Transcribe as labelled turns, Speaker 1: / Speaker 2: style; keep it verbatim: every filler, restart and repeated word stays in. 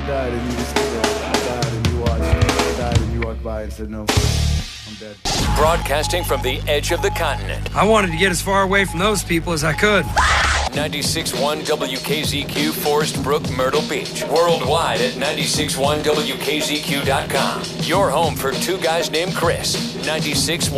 Speaker 1: died and you just stood there. I died and you watched. I died and you walked by and said, no, I'm dead.
Speaker 2: Broadcasting from the edge of the continent.
Speaker 3: I wanted to get as far away from those people as I could.
Speaker 2: ninety-six point one W K Z Q, Forest Brook, Myrtle Beach. Worldwide at ninety-six point one W K Z Q dot com. Your home for two guys named Chris. ninety-six point one